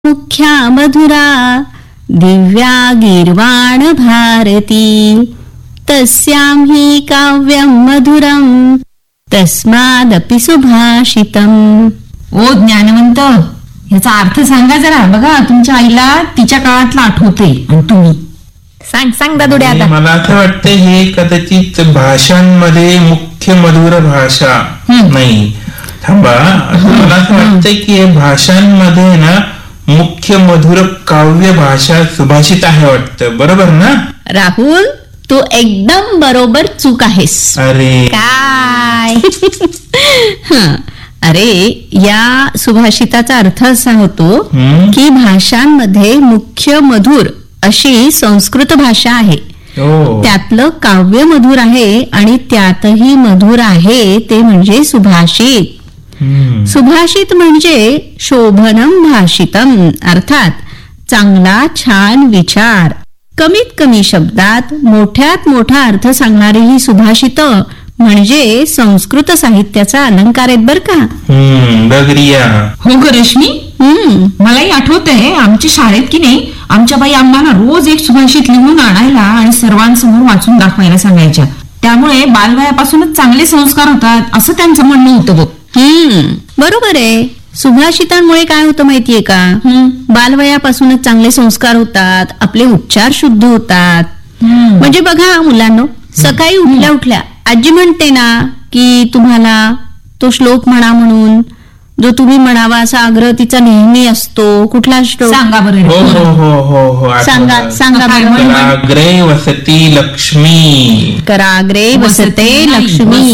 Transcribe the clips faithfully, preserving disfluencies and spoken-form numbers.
मुख्या मधुरा दिव्या गीर्वाण भारती तस्यां हि काव्यं मधुरं तस्मादपि सुभाषितम्. ओ ज्ञानवंत, याचा अर्थ सांगा जरा. बघा, तुमच्या आईला तिच्या काळातला आठवते आणि तुम्ही सांग सांग दादुडे आता. मला असं वाटतं हे कदाचित भाषांमध्ये मुख्य मधुर भाषा नाही. थांबा, मला असं वाटतंय की हे भाषांमध्ये ना मुख्य मधुर काव्य भाषा सुभाषित आहे वाटतं. बरोबर ना राहुल? तू एकदम बरोबर चूक आहेस. अरे काय? हं, अरे या सुभाषिताचा अर्थ असा होतो की भाषांमध्ये मुख्य मधुर अशी संस्कृत भाषा आहे. त्यातलं काव्य मधुर आहे आणि त्यातही मधुर आहे ते म्हणजे सुभाषित. सुभाषित म्हणजे शोभनम भाषितम, अर्थात चांगला छान विचार. कमीत कमी शब्दात मोठ्यात मोठा अर्थ सांगणारी ही सुभाषित म्हणजे संस्कृत साहित्याचा अलंकार आहेत बर का. हो ग रश्मी, मलाही आठवतंय आमच्या शाळेत की नाही आमच्या बाई आम्हाला रोज एक सुभाषित लिहून आणायला आणि सर्वांसमोर वाचून दाखवायला सांगायच्या. त्यामुळे बालवयापासूनच चांगले संस्कार होतात असं त्यांचं म्हणणं होतं बघ. हम्म बरोबर आहे. सुभाषितांमुळे काय होतं माहितीये का, बालवयापासूनच चांगले संस्कार होतात, आपले उच्चार शुद्ध होतात. म्हणजे बघा मुलांनो, सकाळी उठल्या उठल्या आजी म्हणते ना की तुम्हाला तो श्लोक म्हणा म्हणून, जो तुम्ही म्हणावा असा आग्रह तिचा नेहमी असतो. कुठला श्लोक सांगा बरं. हो हो हो हो हो सांगा सांगा बरं. कराग्रे वसती लक्ष्मी. कराग्रे वसते लक्ष्मी.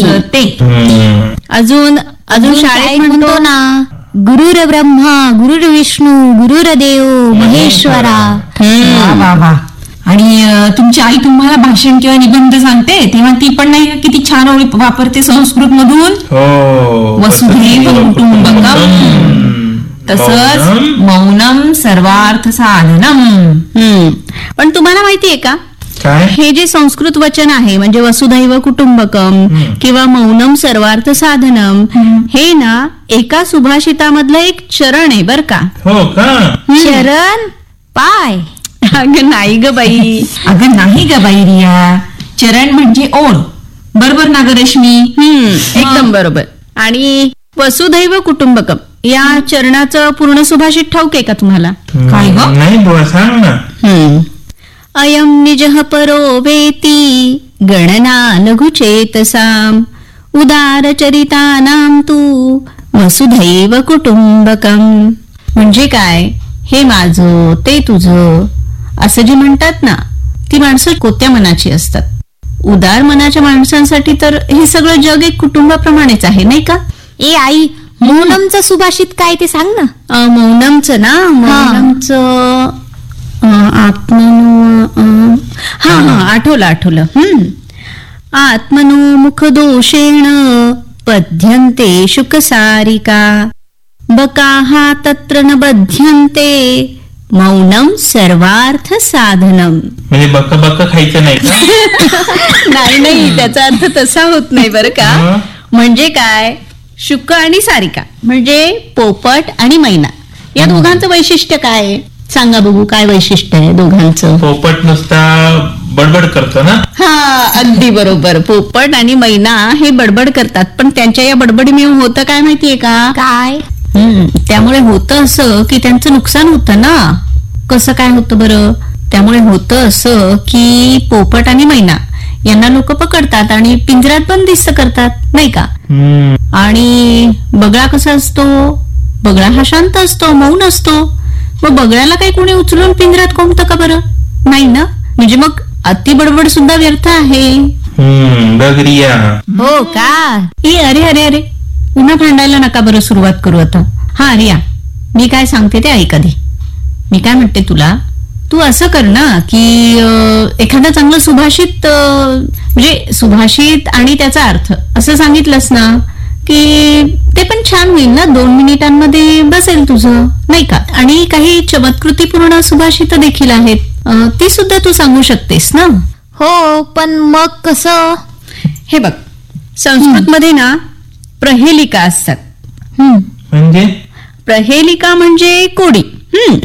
अजून अजून शाळेत म्हणतो ना गुरुर ब्रह्मा गुरुर विष्णू गुरुर्देव महेश्वरा. वा वा वा. आणि तुमची आई तुम्हाला भाषण किंवा निबंध सांगते तेव्हा ती पण नाही किती छान ओळी वापरते संस्कृत मधून. वसुधैव कुटुंबकम, तसंच मौनम सर्वार्थ साधनम. पण तुम्हाला माहितीये का, हे जे संस्कृत वचन आहे म्हणजे वसुधैव कुटुंबकम किंवा मौनम सर्वार्थ साधनम, हे ना एका सुभाषितामधलं एक चरण आहे बर का. हो का? चरण पाय. अगं नाही ग बाई. अगं नाही ग बाई रिया, चरण म्हणजे ओळ. बरोबर ना ग रश्मी? एकदम बरोबर. आणि वसुधैव कुटुंबकम या चरणाचं पूर्ण सुभाषित ठाऊक आहे का तुम्हाला? काय ग? नाही बुवा, सांग ना. अयम निजः परो वेती गणना लघुचेतसाम उदारचरितानां तू वसुधैव कुटुंबकम. म्हणजे काय, हे माझं ते तुझं असं जे म्हणतात ना, ती माणसं कोत्या मनाची असतात. उदार मनाच्या माणसांसाठी तर हे सगळं जग एक कुटुंबाप्रमाणेच आहे नाही का. ए आई, मौनमचं सुभाषित काय ते सांग ना. मौनमचं ना, मौनमचं आत्मनो. हा हा आठवलं आठवलं. हम्म आत्मनो मुख दोषेण पद्यन्ते शुकसारिका बकाहा तत्र न बध्यन्ते मौनम सर्वार्थ साधनम. म्हणजे बक बक खायचं नाही का? नाही नाही, त्याचा अर्थ तसा होत नाही बरं का. म्हणजे काय, शुक आणि सारिका म्हणजे पोपट आणि मैना, या दोघांचं वैशिष्ट्य काय सांगा बघू. काय वैशिष्ट्य आहे दोघांचं? पोपट नुसता बडबड करतो ना. हा अगदी बरोबर. पोपट आणि मैना हे बडबड करतात, पण त्यांच्या या बडबडीमुळे होतं काय माहितीये का? काय? त्यामुळे होतं असं की त्यांचं नुकसान होतं ना. कसं काय होतं बरं? त्यामुळे होतं असं की पोपट आणि मैना यांना लोक पकडतात आणि पिंजऱ्यात बंदिस्त करतात नाही का. आणि बगळा कसा असतो, बगळा हा शांत असतो, मौन असतो. मग बगळ्याला काही कोणी उचलून पिंजऱ्यात कोंबतं का बरं? नाही ना. म्हणजे मग अति बडबड सुद्धा व्यर्थ आहे. हो का? ए अरे अरे अरे पुन्हा भांडायला नका बरं सुरुवात करू आता. हा रिया, मी काय सांगते ते ऐक आधी. मी काय म्हणते तुला, तू असं कर ना की एखादा चांगलं सुभाषित म्हणजे सुभाषित आणि त्याचा अर्थ असं सांगितलंस ना की ते पण छान होईल ना. दोन मिनिटांमध्ये बसेल तुझं नाही का. आणि काही चमत्कृतीपूर्ण सुभाषित देखील आहेत, ती सुद्धा तू सांगू शकतेस ना. हो, पण मग कसं? हे बघ, संस्कृत मध्ये ना प्रहेलिका असतात. म्हणजे प्रहेलिका म्हणजे कोडी. हम्म